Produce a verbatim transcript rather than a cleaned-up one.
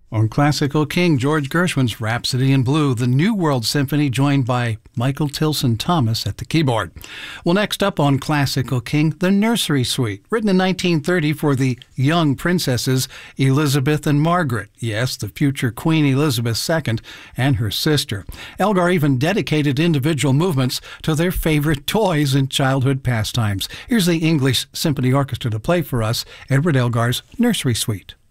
On Classical King, George Gershwin's Rhapsody in Blue, the New World Symphony, joined by Michael Tilson Thomas at the keyboard. Well, next up on Classical King, the Nursery Suite, written in nineteen thirty for the young princesses Elizabeth and Margaret. Yes, the future Queen Elizabeth the Second and her sister. Elgar even dedicated individual movements to their favorite toys and childhood pastimes. Here's the English Symphony Orchestra to play for us, Edward Elgar's Nursery Suite.